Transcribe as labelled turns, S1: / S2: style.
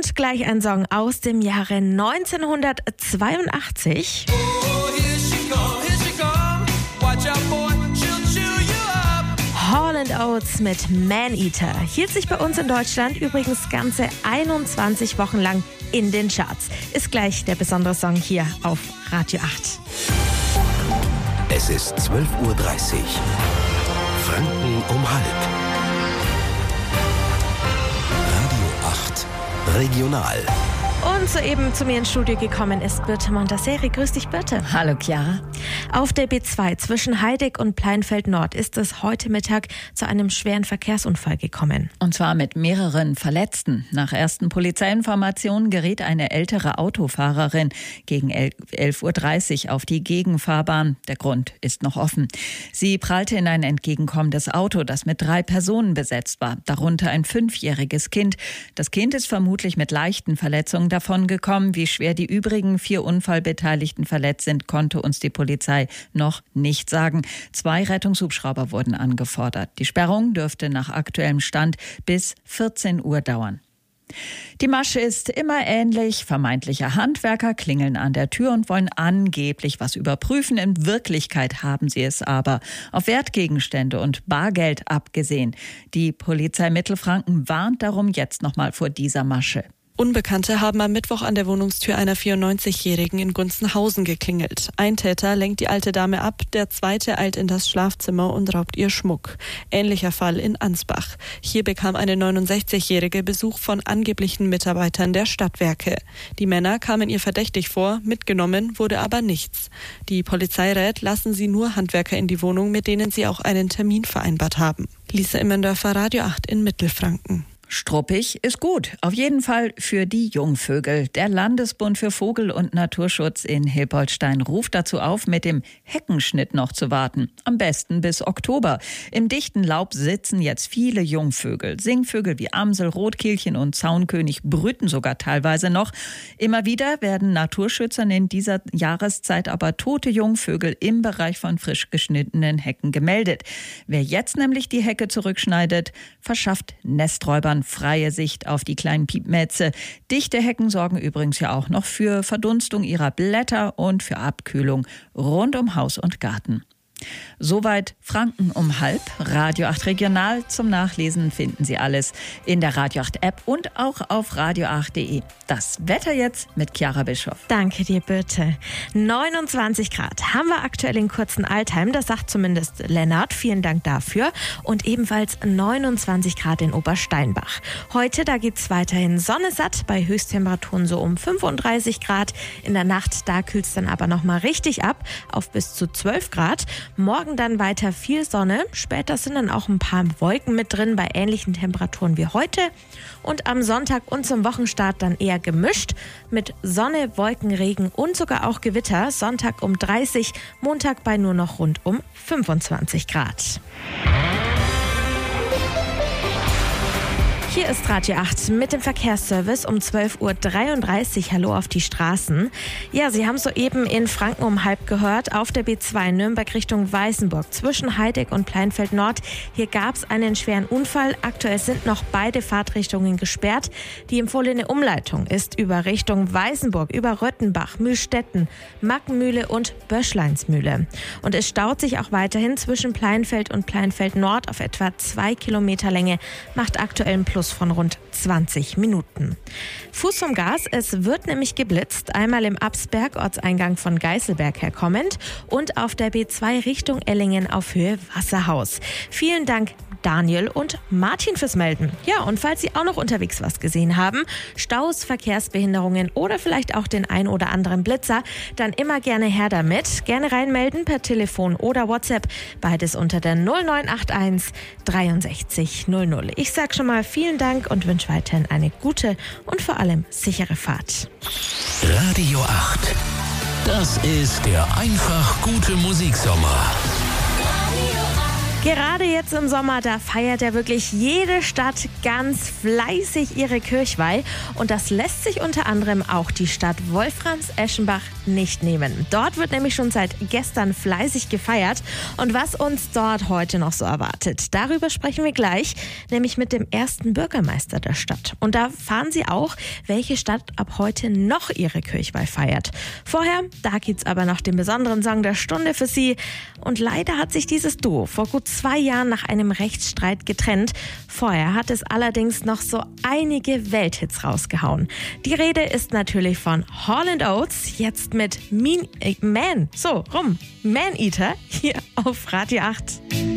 S1: Und gleich ein Song aus dem Jahre 1982. Hall & Oates mit Man-Eater hielt sich bei uns in Deutschland übrigens ganze 21 Wochen lang in den Charts. Ist gleich der besondere Song hier auf Radio 8.
S2: Es ist 12:30 Uhr. Franken um halb. Radio 8 Regional.
S1: Und soeben zu mir ins Studio gekommen ist Birte Montasseri. Grüß dich, Birte.
S3: Hallo, Chiara.
S1: Auf der B2 zwischen Heideck und Pleinfeld Nord ist es heute Mittag zu einem schweren Verkehrsunfall gekommen.
S3: Und zwar mit mehreren Verletzten. Nach ersten Polizeiinformationen geriet eine ältere Autofahrerin gegen 11:30 Uhr auf die Gegenfahrbahn. Der Grund ist noch offen. Sie prallte in ein entgegenkommendes Auto, das mit 3 Personen besetzt war, darunter ein 5-jähriges Kind. Das Kind ist vermutlich mit leichten Verletzungen davongekommen. Wie schwer die übrigen 4 Unfallbeteiligten verletzt sind, konnte uns die Polizei noch nicht sagen. 2 Rettungshubschrauber wurden angefordert. Die Sperrung dürfte nach aktuellem Stand bis 14 Uhr dauern. Die Masche ist immer ähnlich. Vermeintliche Handwerker klingeln an der Tür und wollen angeblich was überprüfen. In Wirklichkeit haben sie es aber auf Wertgegenstände und Bargeld abgesehen. Die Polizei Mittelfranken warnt darum jetzt nochmal vor dieser Masche.
S4: Unbekannte haben am Mittwoch an der Wohnungstür einer 94-Jährigen in Gunzenhausen geklingelt. Ein Täter lenkt die alte Dame ab, der zweite eilt in das Schlafzimmer und raubt ihr Schmuck. Ähnlicher Fall in Ansbach. Hier bekam eine 69-Jährige Besuch von angeblichen Mitarbeitern der Stadtwerke. Die Männer kamen ihr verdächtig vor, mitgenommen wurde aber nichts. Die Polizei rät, lassen Sie nur Handwerker in die Wohnung, mit denen Sie auch einen Termin vereinbart haben. Lisa Immendörfer, Radio 8 in Mittelfranken.
S3: Struppig ist gut, auf jeden Fall für die Jungvögel. Der Landesbund für Vogel- und Naturschutz in Hilpoltstein ruft dazu auf, mit dem Heckenschnitt noch zu warten. Am besten bis Oktober. Im dichten Laub sitzen jetzt viele Jungvögel. Singvögel wie Amsel, Rotkehlchen und Zaunkönig brüten sogar teilweise noch. Immer wieder werden Naturschützern in dieser Jahreszeit aber tote Jungvögel im Bereich von frisch geschnittenen Hecken gemeldet. Wer jetzt nämlich die Hecke zurückschneidet, verschafft Nesträubern freie Sicht auf die kleinen Piepmätze. Dichte Hecken sorgen übrigens ja auch noch für Verdunstung ihrer Blätter und für Abkühlung rund um Haus und Garten. Soweit Franken um halb. Radio 8 Regional. Zum Nachlesen finden Sie alles in der Radio 8 App und auch auf radio8.de. Das Wetter jetzt mit Chiara Bischoff.
S1: Danke dir, Birte. 29 Grad haben wir aktuell in Kurzenaltheim. Das sagt zumindest Lennart. Vielen Dank dafür. Und ebenfalls 29 Grad in Obersteinbach. Heute, da geht's weiterhin sonnesatt. Bei Höchsttemperaturen so um 35 Grad. In der Nacht, da kühlt's dann aber nochmal richtig ab auf bis zu 12 Grad. Morgen dann weiter viel Sonne. Später sind dann auch ein paar Wolken mit drin bei ähnlichen Temperaturen wie heute. Und am Sonntag und zum Wochenstart dann eher gemischt mit Sonne, Wolken, Regen und sogar auch Gewitter. Sonntag um 30, Montag bei nur noch rund um 25 Grad. Hier ist Radio 8 mit dem Verkehrsservice um 12:33 Uhr. Hallo auf die Straßen. Ja, Sie haben soeben in Franken um halb gehört, auf der B2 Nürnberg Richtung Weißenburg zwischen Heideck und Pleinfeld Nord. Hier gab es einen schweren Unfall. Aktuell sind noch beide Fahrtrichtungen gesperrt. Die empfohlene Umleitung ist über Richtung Weißenburg, über Röttenbach, Mühlstetten, Mackenmühle und Böschleinsmühle. Und es staut sich auch weiterhin zwischen Pleinfeld und Pleinfeld Nord auf etwa 2 Kilometer Länge, macht aktuell einen Plus von rund 20 Minuten. Fuß vom Gas, es wird nämlich geblitzt, einmal im Absberg, Ortseingang von Geißelberg her kommend und auf der B2 Richtung Ellingen auf Höhe Wasserhaus. Vielen Dank Daniel und Martin fürs Melden. Ja, und falls Sie auch noch unterwegs was gesehen haben, Staus, Verkehrsbehinderungen oder vielleicht auch den ein oder anderen Blitzer, dann immer gerne her damit. Gerne reinmelden per Telefon oder WhatsApp, beides unter der 0981 63 00. Ich sag schon mal vielen Dank und wünsche weiterhin eine gute und vor allem sichere Fahrt.
S2: Radio 8. Das ist der einfach gute Musiksommer.
S1: Gerade jetzt im Sommer, da feiert ja wirklich jede Stadt ganz fleißig ihre Kirchweih. Und das lässt sich unter anderem auch die Stadt Wolframs-Eschenbach nicht nehmen. Dort wird nämlich schon seit gestern fleißig gefeiert. Und was uns dort heute noch so erwartet, darüber sprechen wir gleich, nämlich mit dem ersten Bürgermeister der Stadt. Und da erfahren Sie auch, welche Stadt ab heute noch ihre Kirchweih feiert. Vorher, da gibt's aber noch den besonderen Song der Stunde für Sie. Und leider hat sich dieses Duo vor gut 2 Jahren nach einem Rechtsstreit getrennt. Vorher hat es allerdings noch so einige Welthits rausgehauen. Die Rede ist natürlich von Hall & Oates, jetzt mit Man Eater hier auf Radio 8.